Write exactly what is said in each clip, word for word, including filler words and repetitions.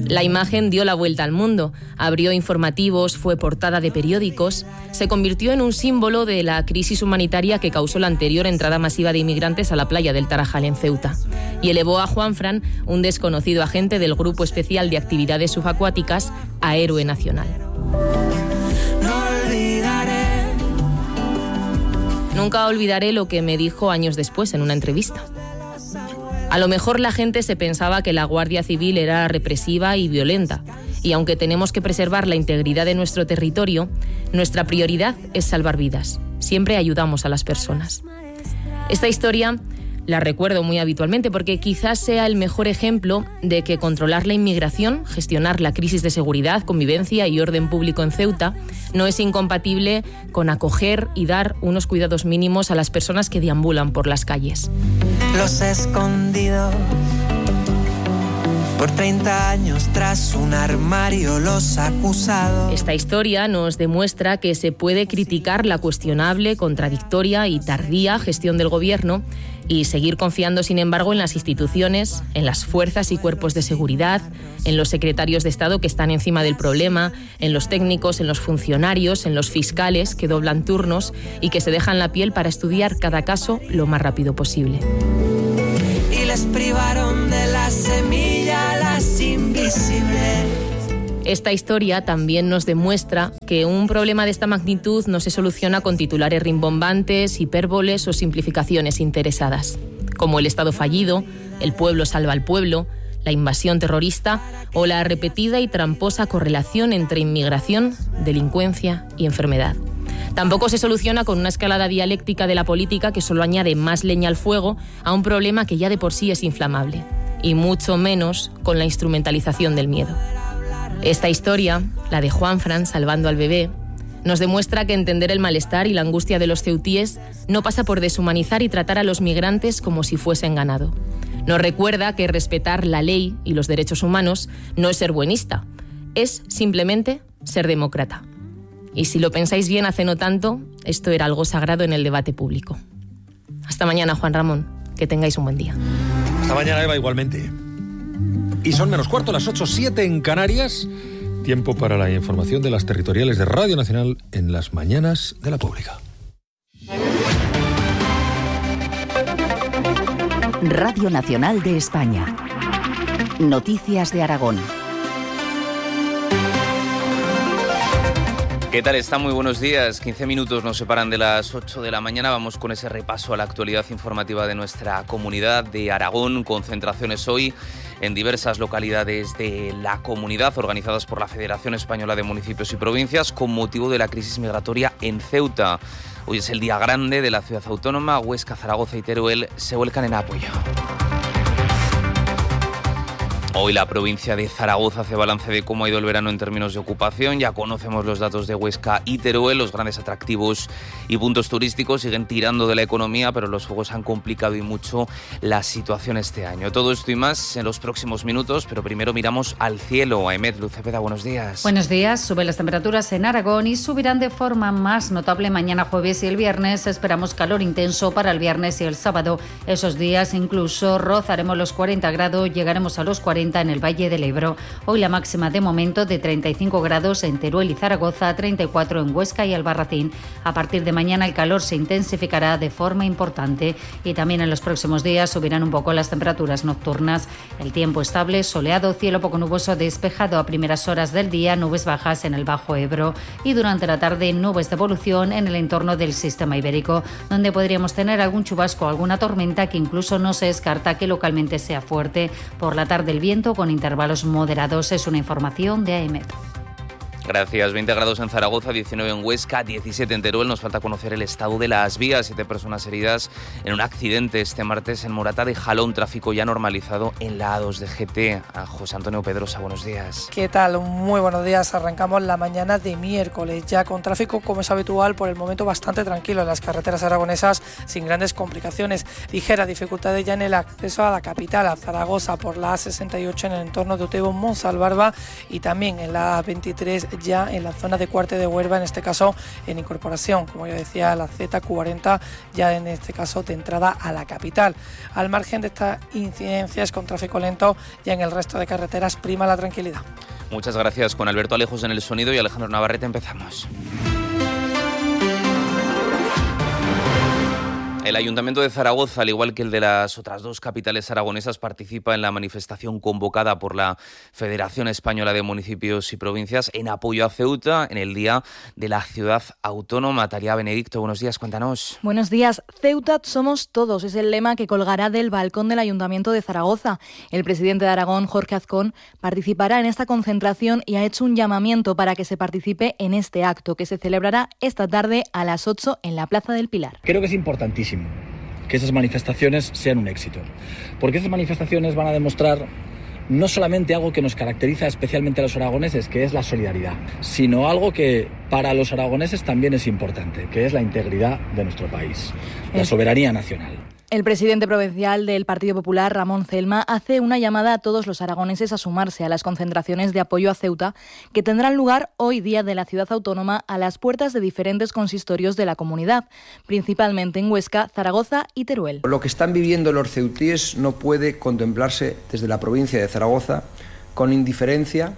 La imagen dio la vuelta al mundo, abrió informativos, fue portada de periódicos, se convirtió en un símbolo de la crisis humanitaria que causó la anterior entrada masiva de inmigrantes a la playa del Tarajal en Ceuta, y elevó a Juanfran, un desconocido agente del Grupo Especial de Actividades Subacuáticas, a héroe nacional. Nunca olvidaré lo que me dijo años después en una entrevista. A lo mejor la gente se pensaba que la Guardia Civil era represiva y violenta, y aunque tenemos que preservar la integridad de nuestro territorio, nuestra prioridad es salvar vidas. Siempre ayudamos a las personas. Esta historia la recuerdo muy habitualmente porque quizás sea el mejor ejemplo de que controlar la inmigración, gestionar la crisis de seguridad, convivencia y orden público en Ceuta no es incompatible con acoger y dar unos cuidados mínimos a las personas que deambulan por las calles. Los escondidos por treinta años tras un armario, los acusados. Esta historia nos demuestra que se puede criticar la cuestionable, contradictoria y tardía gestión del gobierno y seguir confiando, sin embargo, en las instituciones, en las fuerzas y cuerpos de seguridad, en los secretarios de Estado que están encima del problema, en los técnicos, en los funcionarios, en los fiscales que doblan turnos y que se dejan la piel para estudiar cada caso lo más rápido posible. Y les privaron de la semilla las invisibles. Esta historia también nos demuestra que un problema de esta magnitud no se soluciona con titulares rimbombantes, hipérboles o simplificaciones interesadas, como el Estado fallido, el pueblo salva al pueblo, la invasión terrorista o la repetida y tramposa correlación entre inmigración, delincuencia y enfermedad. Tampoco se soluciona con una escalada dialéctica de la política que solo añade más leña al fuego a un problema que ya de por sí es inflamable, y mucho menos con la instrumentalización del miedo. Esta historia, la de Juanfran salvando al bebé, nos demuestra que entender el malestar y la angustia de los ceutíes no pasa por deshumanizar y tratar a los migrantes como si fuesen ganado. Nos recuerda que respetar la ley y los derechos humanos no es ser buenista, es simplemente ser demócrata. Y si lo pensáis bien, hace no tanto, esto era algo sagrado en el debate público. Hasta mañana, Juan Ramón. Que tengáis un buen día. Hasta mañana, Eva, igualmente. Y son menos cuarto, las ocho siete en Canarias. Tiempo para la información de las territoriales de Radio Nacional en las mañanas de la Pública. Radio Nacional de España. Noticias de Aragón. ¿Qué tal está? Muy buenos días. quince minutos nos separan de las ocho de la mañana. Vamos con ese repaso a la actualidad informativa de nuestra comunidad de Aragón. Concentraciones hoy en diversas localidades de la comunidad organizadas por la Federación Española de Municipios y Provincias con motivo de la crisis migratoria en Ceuta. Hoy es el día grande de la ciudad autónoma. Huesca, Zaragoza y Teruel se vuelcan en apoyo. Hoy la provincia de Zaragoza hace balance de cómo ha ido el verano en términos de ocupación. Ya conocemos los datos de Huesca y Teruel. Los grandes atractivos y puntos turísticos siguen tirando de la economía, pero los fuegos han complicado y mucho la situación este año. Todo esto y más en los próximos minutos, pero primero miramos al cielo. Aemet, Luz Cepeda, buenos días. Buenos días. Suben las temperaturas en Aragón y subirán de forma más notable mañana jueves y el viernes. Esperamos calor intenso para el viernes y el sábado. Esos días incluso rozaremos los cuarenta grados, llegaremos a los cuarenta en el Valle del Ebro. Hoy la máxima de momento de treinta y cinco grados en Teruel y Zaragoza, treinta y cuatro en Huesca y Albarracín. A partir de mañana el calor se intensificará de forma importante y también en los próximos días subirán un poco las temperaturas nocturnas. El tiempo estable, soleado, cielo poco nuboso despejado a primeras horas del día, nubes bajas en el Bajo Ebro y durante la tarde nubes de evolución en el entorno del sistema ibérico, donde podríamos tener algún chubasco o alguna tormenta que incluso no se descarta que localmente sea fuerte. Por la tarde el viento con intervalos moderados. Es una información de AEMET. Gracias. veinte grados en Zaragoza, diecinueve en Huesca, diecisiete en Teruel. Nos falta conocer el estado de las vías. Siete personas heridas en un accidente este martes en Morata de Jalón. Tráfico ya normalizado en la A dos de G T. A José Antonio Pedrosa, buenos días. ¿Qué tal? Muy buenos días. Arrancamos la mañana de miércoles, ya con tráfico, como es habitual, por el momento bastante tranquilo en las carreteras aragonesas, sin grandes complicaciones. Ligeras dificultades ya en el acceso a la capital, a Zaragoza, por la A sesenta y ocho en el entorno de Otebo, Monsalvarba, y también en la A veintitrés ya en la zona de Cuarte de Huerva, en este caso en incorporación, como ya decía, la Z cuarenta, ya en este caso de entrada a la capital. Al margen de estas incidencias con tráfico lento, ya en el resto de carreteras prima la tranquilidad. Muchas gracias. Con Alberto Alejos en el sonido y Alejandro Navarrete empezamos. El Ayuntamiento de Zaragoza, al igual que el de las otras dos capitales aragonesas, participa en la manifestación convocada por la Federación Española de Municipios y Provincias en apoyo a Ceuta en el Día de la Ciudad Autónoma. Talia Benedicto, buenos días, cuéntanos. Buenos días. Ceuta somos todos es el lema que colgará del balcón del Ayuntamiento de Zaragoza. El presidente de Aragón, Jorge Azcón, participará en esta concentración y ha hecho un llamamiento para que se participe en este acto que se celebrará esta tarde a las ocho en la Plaza del Pilar. Creo que es importantísimo que esas manifestaciones sean un éxito, porque esas manifestaciones van a demostrar no solamente algo que nos caracteriza especialmente a los aragoneses, que es la solidaridad, sino algo que para los aragoneses también es importante, que es la integridad de nuestro país, la soberanía nacional. El presidente provincial del Partido Popular, Ramón Celma, hace una llamada a todos los aragoneses a sumarse a las concentraciones de apoyo a Ceuta que tendrán lugar hoy día de la ciudad autónoma a las puertas de diferentes consistorios de la comunidad, principalmente en Huesca, Zaragoza y Teruel. Lo que están viviendo los ceutíes no puede contemplarse desde la provincia de Zaragoza con indiferencia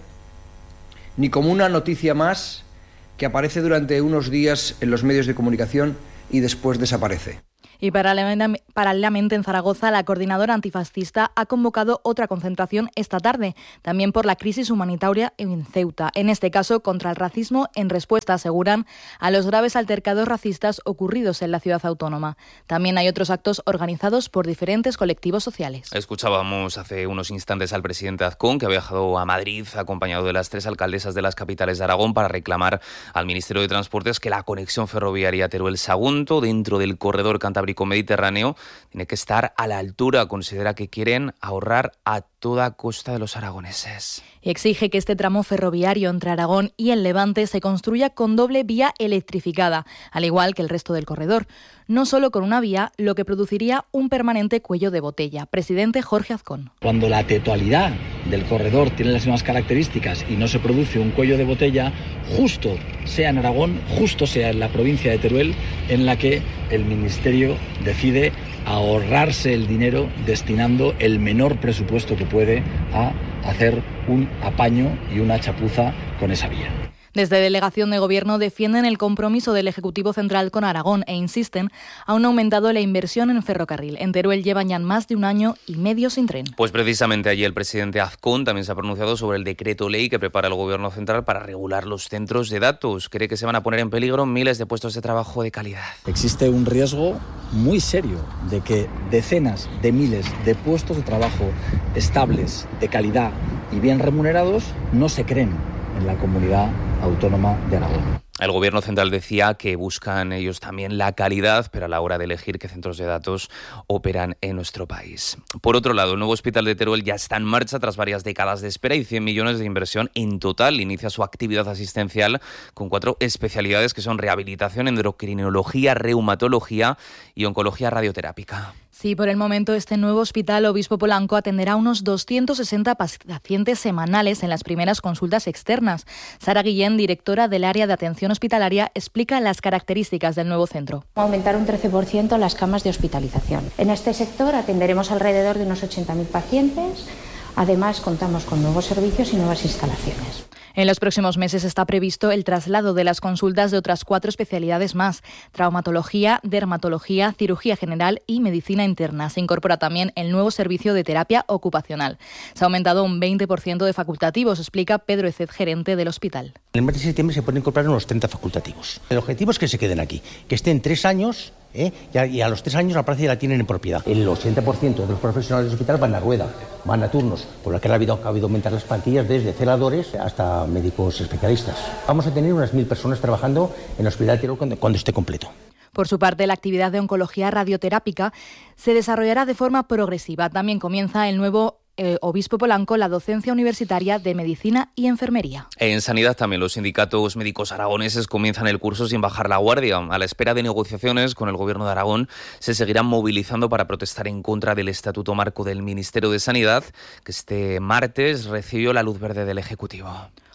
ni como una noticia más que aparece durante unos días en los medios de comunicación y después desaparece. Y paralelamente en Zaragoza, la coordinadora antifascista ha convocado otra concentración esta tarde, también por la crisis humanitaria en Ceuta, en este caso contra el racismo en respuesta, aseguran, a los graves altercados racistas ocurridos en la ciudad autónoma. También hay otros actos organizados por diferentes colectivos sociales. Escuchábamos hace unos instantes al presidente Azcón, que ha viajado a Madrid acompañado de las tres alcaldesas de las capitales de Aragón para reclamar al Ministerio de Transportes que la conexión ferroviaria Teruel-Sagunto dentro del corredor cantábrico mediterráneo tiene que estar a la altura. Considera que quieren ahorrar a toda costa de los aragoneses. Y exige que este tramo ferroviario entre Aragón y el Levante se construya con doble vía electrificada, al igual que el resto del corredor. No solo con una vía, lo que produciría un permanente cuello de botella. Presidente Jorge Azcón. Cuando la totalidad del corredor tiene las mismas características y no se produce un cuello de botella, justo sea en Aragón, justo sea en la provincia de Teruel, en la que el Ministerio decide ahorrarse el dinero destinando el menor presupuesto que puede a hacer un apaño y una chapuza con esa vía. Desde Delegación de Gobierno defienden el compromiso del Ejecutivo Central con Aragón e insisten, aún ha aumentado la inversión en ferrocarril. En Teruel llevan ya más de un año y medio sin tren. Pues precisamente allí el presidente Azcón también se ha pronunciado sobre el decreto ley que prepara el Gobierno Central para regular los centros de datos. Cree que se van a poner en peligro miles de puestos de trabajo de calidad. Existe un riesgo muy serio de que decenas de miles de puestos de trabajo estables, de calidad y bien remunerados no se creen en la comunidad autónoma de Aragón. El Gobierno Central decía que buscan ellos también la calidad, pero a la hora de elegir qué centros de datos operan en nuestro país. Por otro lado, el nuevo hospital de Teruel ya está en marcha tras varias décadas de espera y cien millones de inversión en total. Inicia su actividad asistencial con cuatro especialidades que son rehabilitación, endocrinología, reumatología y oncología radioterápica. Sí, por el momento este nuevo hospital Obispo Polanco atenderá a unos doscientos sesenta pacientes semanales en las primeras consultas externas. Sara Guillén, directora del área de atención hospitalaria, explica las características del nuevo centro. Aumentar un trece por ciento las camas de hospitalización. En este sector atenderemos alrededor de unos ochenta mil pacientes. Además, contamos con nuevos servicios y nuevas instalaciones. En los próximos meses está previsto el traslado de las consultas de otras cuatro especialidades más: traumatología, dermatología, cirugía general y medicina interna. Se incorpora también el nuevo servicio de terapia ocupacional. Se ha aumentado un veinte por ciento de facultativos, explica Pedro Eced, gerente del hospital. En el mes de septiembre se pueden incorporar unos treinta facultativos. El objetivo es que se queden aquí, que estén tres años ¿eh? y a los tres años la plaza ya la tienen en propiedad. El ochenta por ciento de los profesionales del hospital van a rueda, van a turnos, por lo que ha habido, ha habido aumentar las plantillas desde celadores hasta médicos especialistas. Vamos a tener unas mil personas trabajando en el Hospital de Teruel cuando, cuando esté completo. Por su parte, la actividad de oncología radioterápica se desarrollará de forma progresiva. También comienza el nuevo eh, Obispo Polanco la docencia universitaria de medicina y enfermería. En sanidad también los sindicatos médicos aragoneses comienzan el curso sin bajar la guardia. A la espera de negociaciones con el Gobierno de Aragón, se seguirán movilizando para protestar en contra del Estatuto Marco del Ministerio de Sanidad, que este martes recibió la luz verde del Ejecutivo.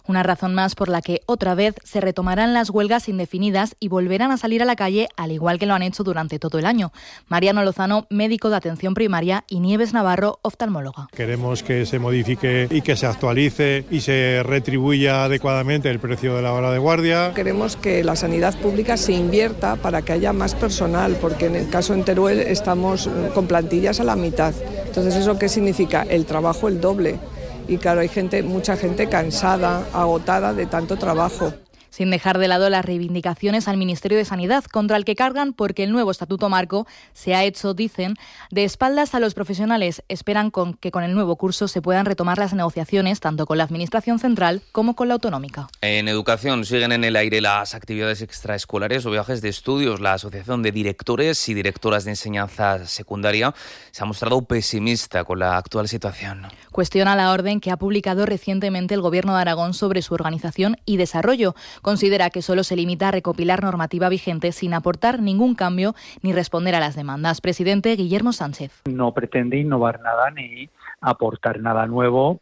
Una razón más por la que otra vez se retomarán las huelgas indefinidas y volverán a salir a la calle, al igual que lo han hecho durante todo el año. Mariano Lozano, médico de atención primaria, y Nieves Navarro, oftalmóloga. Queremos que se modifique y que se actualice y se retribuya adecuadamente el precio de la hora de guardia. Queremos que la sanidad pública se invierta para que haya más personal, porque en el caso en Teruel estamos con plantillas a la mitad. Entonces, ¿eso qué significa? El trabajo el doble. Y claro, hay gente, mucha gente cansada, agotada de tanto trabajo. Sin dejar de lado las reivindicaciones al Ministerio de Sanidad, contra el que cargan porque el nuevo Estatuto Marco se ha hecho, dicen, de espaldas a los profesionales. Esperan con que con el nuevo curso se puedan retomar las negociaciones tanto con la Administración Central como con la autonómica. En educación siguen en el aire las actividades extraescolares o viajes de estudios. La Asociación de Directores y Directoras de Enseñanza Secundaria se ha mostrado pesimista con la actual situación. Cuestiona la orden que ha publicado recientemente el Gobierno de Aragón sobre su organización y desarrollo. Considera que solo se limita a recopilar normativa vigente sin aportar ningún cambio ni responder a las demandas. Presidente Guillermo Sánchez. No pretende innovar nada ni aportar nada nuevo,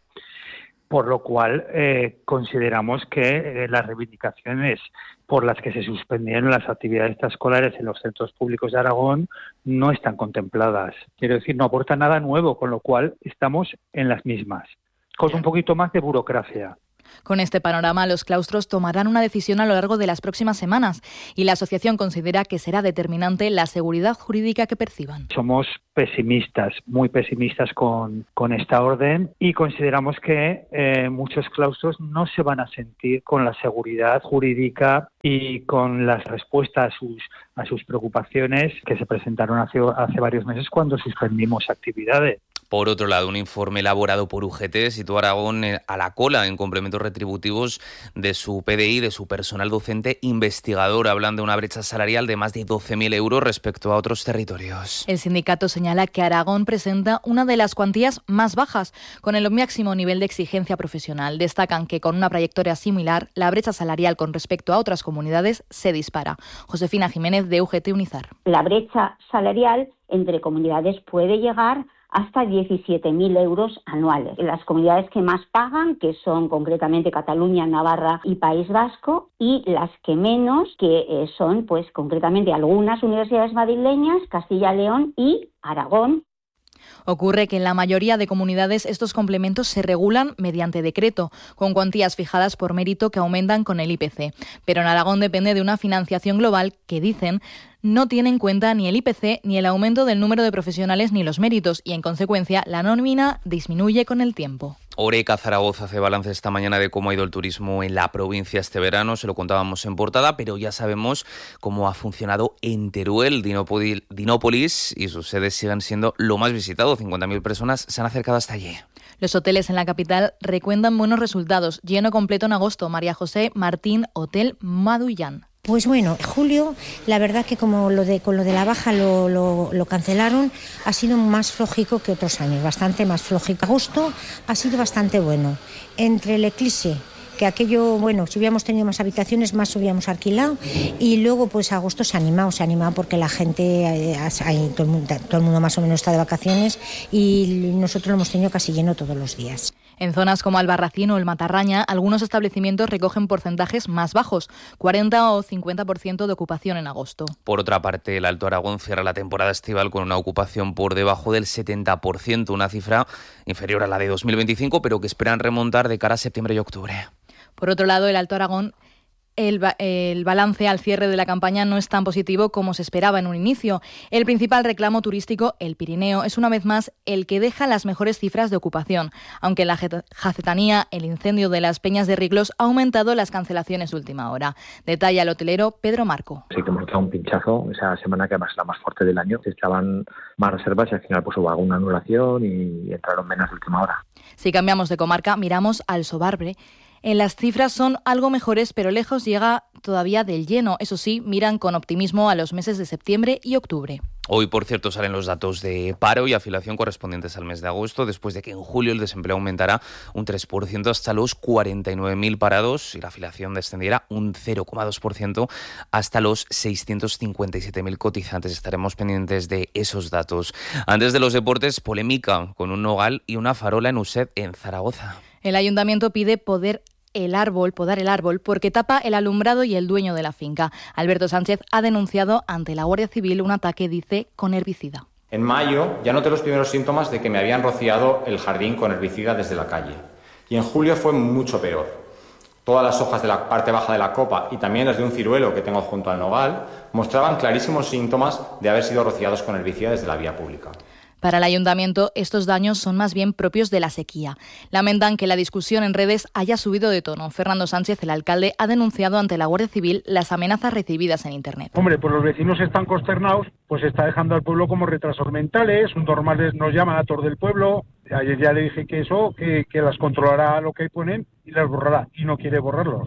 por lo cual eh, consideramos que eh, las reivindicaciones por las que se suspendieron las actividades extraescolares en los centros públicos de Aragón no están contempladas. Quiero decir, no aporta nada nuevo, con lo cual estamos en las mismas, con un poquito más de burocracia. Con este panorama, los claustros tomarán una decisión a lo largo de las próximas semanas y la asociación considera que será determinante la seguridad jurídica que perciban. Somos pesimistas, muy pesimistas con, con esta orden y consideramos que eh, muchos claustros no se van a sentir con la seguridad jurídica y con las respuestas a sus, a sus preocupaciones que se presentaron hace, hace varios meses cuando suspendimos actividades. Por otro lado, un informe elaborado por U G T sitúa a Aragón a la cola en complementos retributivos de su P D I, de su personal docente investigador. Hablan de una brecha salarial de más de doce mil euros respecto a otros territorios. El sindicato señala que Aragón presenta una de las cuantías más bajas, con el máximo nivel de exigencia profesional. Destacan que con una trayectoria similar, la brecha salarial con respecto a otras comunidades se dispara. Josefina Jiménez, de U G T Unizar. La brecha salarial entre comunidades puede llegar hasta diecisiete mil euros anuales. Las comunidades que más pagan, que son concretamente Cataluña, Navarra y País Vasco, y las que menos, que eh, son pues concretamente algunas universidades madrileñas, Castilla y León y Aragón. Ocurre que en la mayoría de comunidades estos complementos se regulan mediante decreto, con cuantías fijadas por mérito que aumentan con el I P C. Pero en Aragón depende de una financiación global que, dicen, no tiene en cuenta ni el I P C, ni el aumento del número de profesionales, ni los méritos, y en consecuencia la nómina disminuye con el tiempo. Oreca Zaragoza hace balance esta mañana de cómo ha ido el turismo en la provincia este verano. Se lo contábamos en portada, pero ya sabemos cómo ha funcionado en Teruel. Dinópolis y sus sedes siguen siendo lo más visitado. cincuenta mil personas se han acercado hasta allí. Los hoteles en la capital recuentan buenos resultados. Lleno completo en agosto. María José Martín, Hotel Madullán. Pues bueno, julio, la verdad que como lo de con lo de la baja lo, lo, lo cancelaron, ha sido más flojico que otros años, bastante más flojico. Agosto ha sido bastante bueno. Entre el eclipse, que aquello, bueno, si hubiéramos tenido más habitaciones, más hubiéramos alquilado, y luego pues agosto se ha animado, se ha animado porque la gente, eh, hay, todo, el mundo, todo el mundo más o menos está de vacaciones y nosotros lo hemos tenido casi lleno todos los días. En zonas como Albarracín o el Matarraña, algunos establecimientos recogen porcentajes más bajos, cuarenta o cincuenta por ciento de ocupación en agosto. Por otra parte, el Alto Aragón cierra la temporada estival con una ocupación por debajo del setenta por ciento, una cifra inferior a la de dos mil veinticinco, pero que esperan remontar de cara a septiembre y octubre. Por otro lado, el Alto Aragón, el, ba- el balance al cierre de la campaña no es tan positivo como se esperaba en un inicio. El principal reclamo turístico, el Pirineo, es una vez más el que deja las mejores cifras de ocupación, aunque en la Jacetanía el incendio de las Peñas de Riglos ha aumentado las cancelaciones de última hora. Detalla el hotelero Pedro Marco. Sí que hemos notado un pinchazo esa semana, que además es la más fuerte del año. Estaban más reservas y al final pues hubo alguna anulación y entraron menos de última hora. Si cambiamos de comarca, miramos al Sobarbre. En las cifras son algo mejores, pero lejos llega todavía del lleno. Eso sí, miran con optimismo a los meses de septiembre y octubre. Hoy, por cierto, salen los datos de paro y afiliación correspondientes al mes de agosto, después de que en julio el desempleo aumentara un tres por ciento hasta los cuarenta y nueve mil parados y la afiliación descendiera un cero coma dos por ciento hasta los seiscientos cincuenta y siete mil cotizantes. Estaremos pendientes de esos datos. Antes de los deportes, polémica con un nogal y una farola en Uset, en Zaragoza. El ayuntamiento pide poder el árbol, podar el árbol, porque tapa el alumbrado y el dueño de la finca. Alberto Sánchez ha denunciado ante la Guardia Civil un ataque, dice, con herbicida. En mayo ya noté los primeros síntomas de que me habían rociado el jardín con herbicida desde la calle. Y en julio fue mucho peor. Todas las hojas de la parte baja de la copa y también las de un ciruelo que tengo junto al nogal mostraban clarísimos síntomas de haber sido rociados con herbicida desde la vía pública. Para el ayuntamiento, estos daños son más bien propios de la sequía. Lamentan que la discusión en redes haya subido de tono. Fernando Sánchez, el alcalde, ha denunciado ante la Guardia Civil las amenazas recibidas en Internet. Hombre, pues los vecinos están consternados, pues está dejando al pueblo como retrasos mentales, normales nos llaman a todos del pueblo. Ayer ya le dije que eso, que, que las controlará lo que ponen y las borrará, y no quiere borrarlos.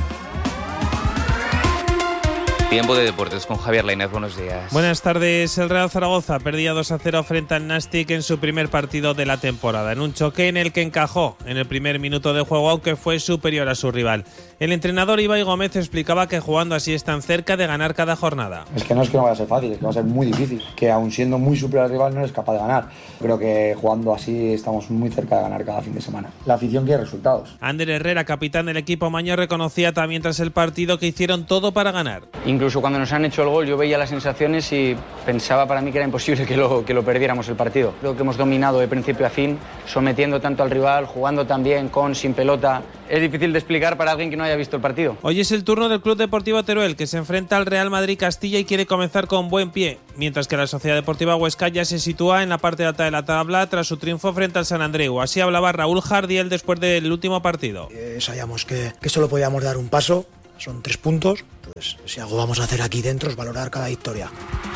Tiempo de deportes con Javier Lainez, buenos días. Buenas tardes. El Real Zaragoza perdía dos a cero frente al Nastic en su primer partido de la temporada, en un choque en el que encajó en el primer minuto de juego, aunque fue superior a su rival. El entrenador Ibai Gómez explicaba que jugando así están cerca de ganar cada jornada. Es que no es que no vaya a ser fácil, es que va a ser muy difícil, que aun siendo muy superior al rival no eres capaz de ganar. Creo que jugando así estamos muy cerca de ganar cada fin de semana. La afición quiere resultados. Ander Herrera, capitán del equipo maño, reconocía también tras el partido que hicieron todo para ganar. Incluso cuando nos han hecho el gol yo veía las sensaciones y pensaba para mí que era imposible que lo, que lo perdiéramos el partido. Creo que hemos dominado de principio a fin, sometiendo tanto al rival, jugando también con, sin pelota. Es difícil de explicar para alguien que no haya visto el partido. Hoy es el turno del Club Deportivo Teruel, que se enfrenta al Real Madrid Castilla y quiere comenzar con buen pie, mientras que la Sociedad Deportiva Huesca ya se sitúa en la parte alta de la tabla tras su triunfo frente al San Andreu. Así hablaba Raúl Jardiel después del último partido. Eh, sabíamos que, que solo podíamos dar un paso, son tres puntos, pues si algo vamos a hacer aquí dentro es valorar cada victoria.